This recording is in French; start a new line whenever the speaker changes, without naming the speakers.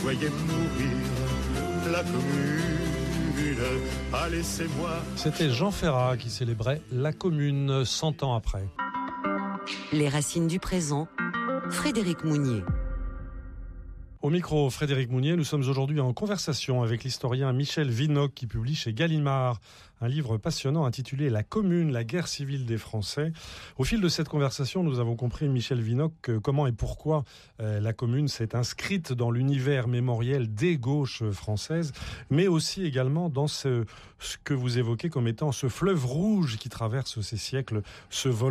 voyais mourir la commune. Ah, laissez-moi.
C'était Jean Ferrat qui célébrait la Commune 100 ans après.
Les racines du présent, Frédéric Mounier.
Au micro, Frédéric Mounier, nous sommes aujourd'hui en conversation avec l'historien Michel Vinocq qui publie chez Gallimard un livre passionnant intitulé « La Commune, la guerre civile des Français ». Au fil de cette conversation, nous avons compris, Michel Vinocq, comment et pourquoi la Commune s'est inscrite dans l'univers mémoriel des gauches françaises, mais aussi également dans ce que vous évoquez comme étant ce fleuve rouge qui traverse ces siècles, ce vol